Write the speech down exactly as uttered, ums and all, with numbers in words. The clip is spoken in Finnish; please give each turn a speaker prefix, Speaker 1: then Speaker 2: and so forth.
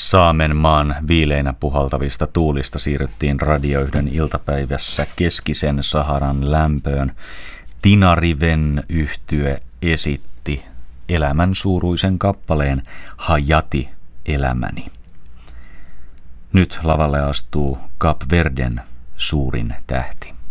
Speaker 1: Saamenmaan viileinä puhaltavista tuulista siirryttiin Radio yhden iltapäivässä keskisen Saharan lämpöön. Tinariven yhtye esitti elämän suuruisen kappaleen Hayati elämäni. Nyt lavalle astuu Kap Verden suurin tähti.